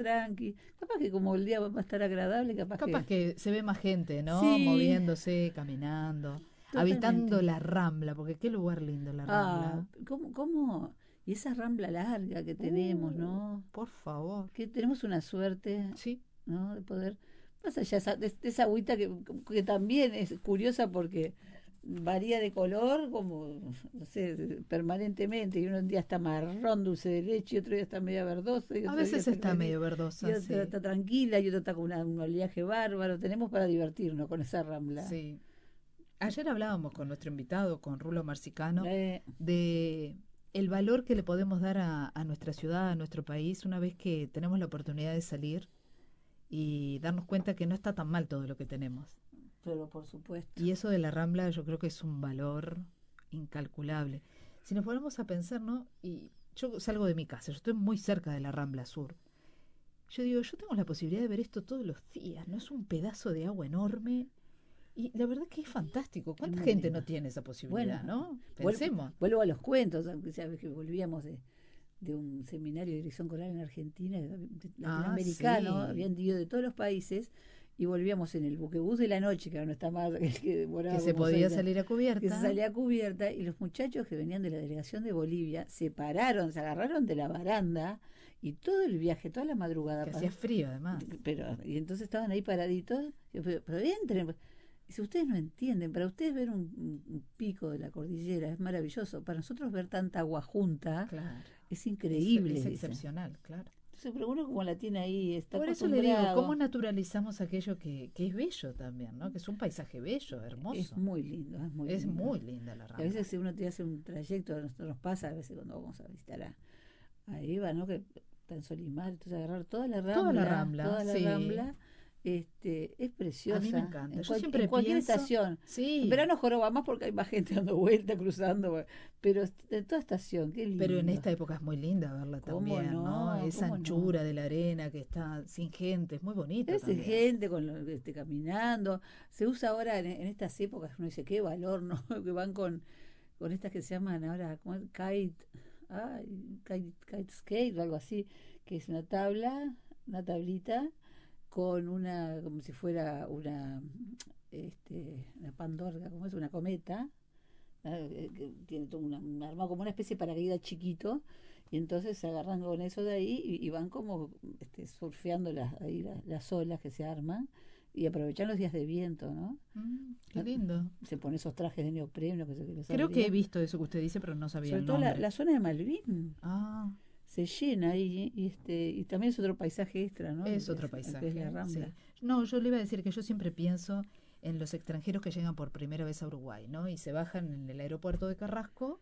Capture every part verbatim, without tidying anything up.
tranqui. Capaz que como el día va a estar agradable, capaz, Capaz que... que se ve más gente, ¿no? Sí, Moviéndose, caminando, habitando totalmente. la Rambla, porque qué lugar lindo la Ah, Rambla. ¿cómo, cómo? Y esa rambla larga que tenemos, Uh, ¿no? por favor. Que tenemos una suerte, Sí, ¿no? De poder, más allá esa- de, de esa agüita que, que también es curiosa porque varía de color como, no sé, permanentemente, y un día está marrón dulce de leche, y otro día está media verdosa, y a otro día veces está está clarita, medio y verdosa, otra sí, está tranquila, y otra está con una- un oleaje bárbaro. Tenemos para divertirnos con esa rambla. sí. Ayer hablábamos con nuestro invitado, con Rulo Marcicano, Eh, de el valor que le podemos dar a, a nuestra ciudad, a nuestro país, una vez que tenemos la oportunidad de salir y darnos cuenta que no está tan mal todo lo que tenemos. pero por supuesto. Y eso de la Rambla yo creo que es un valor incalculable. Si nos ponemos a pensar, ¿no? Y yo salgo de mi casa, yo estoy muy cerca de la Rambla Sur. Yo digo, yo tengo la posibilidad de ver esto todos los días, ¿no? Es un pedazo de agua enorme. Y la verdad que es fantástico. Es ¿Cuánta muy gente lindo. no tiene esa Bueno, posibilidad, no? vuelvo, Pensemos. vuelvo a los cuentos, aunque sabes que volvíamos de, de un seminario de dirección coral en Argentina, de- Ah, latinoamericano, sí. habían ido de todos los países, y volvíamos en el buquebús de la noche, que ahora no está más, el que Que demoraba se como seis podía años, salir a que se cubierta. salía a cubierta, y los muchachos que venían de la delegación de Bolivia se pararon, se agarraron de la baranda, y todo el viaje, toda la madrugada, Que pas- hacía frío además. pero, y entonces estaban ahí paraditos, y yo, pero, pero entren. Y si ustedes no entienden, para ustedes ver un, un- un pico de la cordillera es maravilloso. Para nosotros ver tanta agua junta Claro. es Es, increíble, es dicen. excepcional, claro. Entonces, pero uno como la tiene ahí, está Por eso le digo, ¿cómo acostumbrado. naturalizamos aquello que, que es bello también, ¿no? Que es un paisaje bello, Es hermoso. muy lindo, es muy Es lindo. muy linda la Y a Rambla. veces si uno te hace un trayecto, a nosotros nos pasa, a veces cuando vamos a visitar a, a Eva, ¿no? Que está en Solimar, entonces agarrar toda la Toda la rambla, Rambla, toda la sí. rambla, este, es A mí me preciosa, encanta. en, Yo cual- en siempre cualquier pienso, estación. En sí, verano joroba más porque hay más gente dando vuelta, cruzando, pero en toda estación, qué pero en lindo. esta época es muy linda verla ¿Cómo también, ¿no? no? Esa ¿Cómo no? anchura de la arena que está sin gente, es muy bonito Es también. gente con lo- este, caminando. Se usa ahora en, en estas épocas, uno dice, qué valor, ¿no? Que van con, con estas que se llaman ahora, ¿cómo es? Kite, ay, kite, kite skate o algo así, que es una tabla, una tablita con una, como si fuera una, este, una pandorga, como es una cometa, eh, que tiene todo una, un armado como una especie de paracaídas chiquito, y entonces se agarran con eso de ahí y, y van como este, surfeando las, ahí las, las olas que se arman y aprovechan los días de viento, ¿no? Mm, qué No, lindo. se pone esos trajes de neopreno que, se, que los Creo que he abrigan. visto eso que usted dice, pero no sabía Sobre el todo la, nombre. la zona de Malvin Ah, se llena ahí y, este, y también es otro paisaje extra, ¿no? Lo es que otro es, lo que es la paisaje, Rambla. sí. No, yo le iba a decir que yo siempre pienso en los extranjeros que llegan por primera vez a Uruguay, ¿no? Y se bajan en el aeropuerto de Carrasco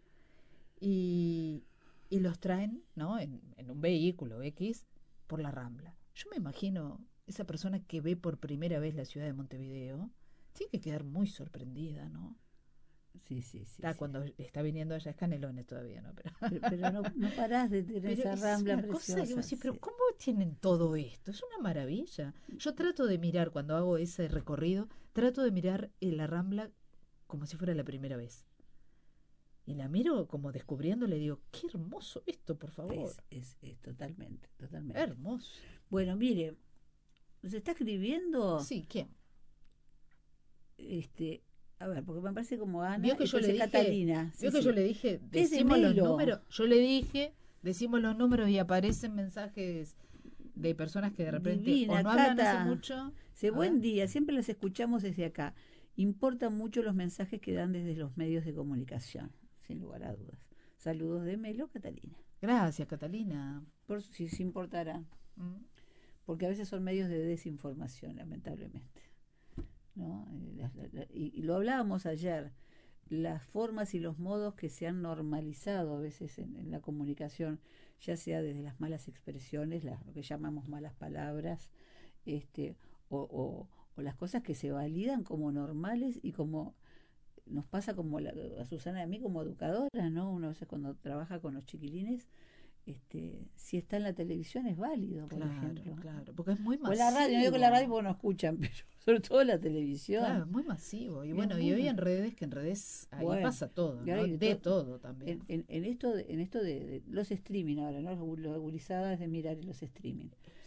y, y los traen, ¿no? En, en un vehículo X por la Rambla. Yo me imagino esa persona que ve por primera vez la ciudad de Montevideo, tiene que quedar muy sorprendida, ¿no? Sí, sí, sí, Está sí. cuando está viniendo allá es Canelones todavía, ¿no? Pero, Pero, pero no, no parás de tener pero esa es Rambla una cosa que vos preciosa. decís, pero Sí. ¿cómo tienen todo esto? Es una maravilla. Yo trato de mirar, cuando hago ese recorrido, trato de mirar eh, la Rambla como si fuera la primera vez. Y la miro como descubriendo, le digo, qué hermoso esto, por favor. Es, es, es totalmente, totalmente. Hermoso. Bueno, mire, se está escribiendo, Sí, ¿quién? este, a ver, porque me parece como Ana Vio que y yo puede le ser dije, Catalina, vio sí, que yo sí. le dije, Es de decimos los Melo, números, yo le dije, decimos los números y aparecen mensajes de personas que de repente o divina, no hablan hace Cata. mucho. Dice, A ver. buen día, siempre las escuchamos desde acá. Importan mucho los mensajes que dan desde los medios de comunicación, sin lugar a dudas. Saludos de Melo, Catalina. Gracias, Catalina. Por si se importará, Mm. porque a veces son medios de desinformación, lamentablemente. ¿No? Eh, la- la- la- y, y lo hablábamos ayer, las formas y los modos que se han normalizado a veces en, en la comunicación, ya sea desde las malas expresiones, las, lo que llamamos malas palabras, este, o, o, o las cosas que se validan como normales y como nos pasa como la- a Susana y a mí como educadora, ¿no? Uno a veces cuando trabaja con los chiquilines, este, si está en la televisión es válido, por Claro, ejemplo. claro, porque es muy O en la radio, no digo que en la radio masivo. porque no escuchan, pero sobre todo en la Claro, televisión. es muy masivo. Y Es bueno, y muy hoy ma- en redes, que en redes ahí bueno. pasa todo, Y ahora ¿no? hay de De todo. todo también. En, en, en esto de, en esto de, de los streaming ahora, ¿no? Lo gurizada es de mirar los streaming.